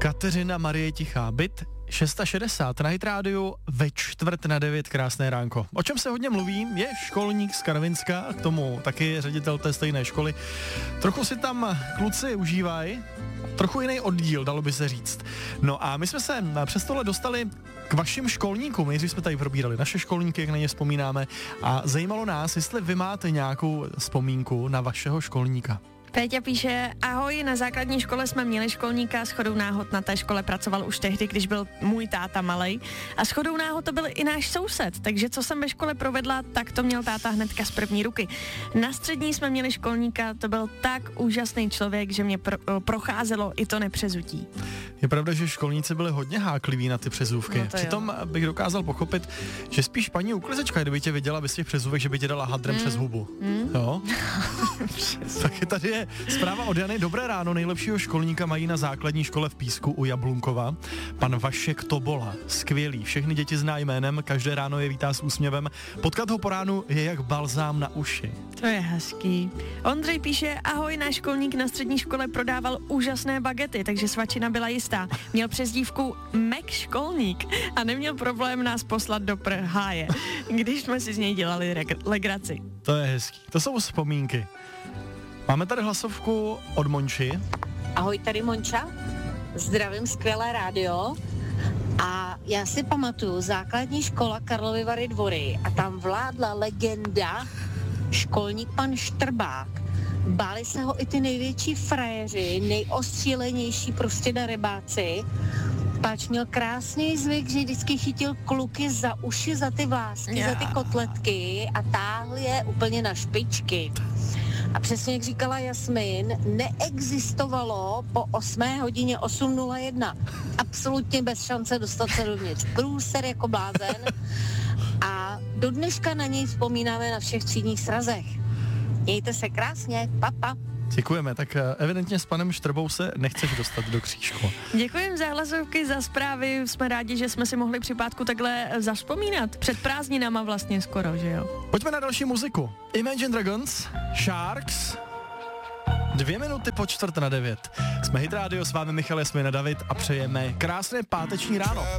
Kateřina Marie Tichá, byt 660 na Hit Rádiu ve 8:45, krásné ránko. O čem se hodně mluví, je školník z Karvinska, k tomu taky ředitel té stejné školy. Trochu si tam kluci užívají, trochu jiný oddíl, dalo by se říct. No a my jsme se přes tohle dostali k vašim školníkům. Nejdřív jsme tady probírali naše školníky, jak na ně vzpomínáme, a zajímalo nás, jestli vy máte nějakou vzpomínku na vašeho školníka. Péťa píše, ahoj, na základní škole jsme měli školníka, shodou náhod na té škole pracoval už tehdy, když byl můj táta malej, a shodou náhod to byl i náš soused, takže co jsem ve škole provedla, tak to měl táta hnedka z první ruky. Na střední jsme měli školníka, to byl tak úžasný člověk, že mě procházelo i to nepřezutí. Je pravda, že školníci byli hodně hákliví na ty přezůvky. No Přitom bych dokázal pochopit, že spíš paní uklizečka, kdyby tě viděla bez těch přezůvek, že by tě dala hadrem přes hubu. Jo? Taky tady je zpráva od Jany. Dobré ráno, nejlepšího školníka mají na základní škole v Písku u Jablunkova. Pan Vašek Tobola, skvělý, všechny děti zná jménem, každé ráno je vítá s úsměvem. Potkat ho po ránu je jak balzám na uši. To je hezký. Ondřej píše, ahoj, náš školník na střední škole prodával úžasné bagety, takže svačina byla jistá. Měl přezdívku Mac školník a neměl problém nás poslat do háje, když jsme si z něj dělali legraci. To je hezký, to jsou vzpomínky. Máme tady hlasovku od Monči. Ahoj, tady Monča, zdravím, skvělé rádio. A já si pamatuju, základní škola Karlovy Vary Dvory a tam vládla legenda, školník pan Štrbák. Báli se ho i ty největší frajeři, nejostřílenější prostě darebáci. Páč měl krásný zvyk, že vždycky chytil kluky za uši, za ty vlásky, za ty kotletky a táhl je úplně na špičky. A přesně jak říkala Jasmin, neexistovalo po 8 hodině 8:01. Absolutně bez šance dostat se dovnitř. Průser jako blázen. A do dneška na něj vzpomínáme na všech třídních srazech. Mějte se krásně, papa. Děkujeme, tak evidentně s panem Štrbou se nechceš dostat do křížku. Děkujeme za hlasovky, za zprávy, jsme rádi, že jsme si mohli při pátku takhle zavzpomínat. Před prázdninama vlastně skoro, že jo? Pojďme na další muziku. Imagine Dragons, Sharks, 2 minuty po 8:45. Jsme Hit Radio, s vámi Michal, Jasmin a David a přejeme krásné páteční ráno.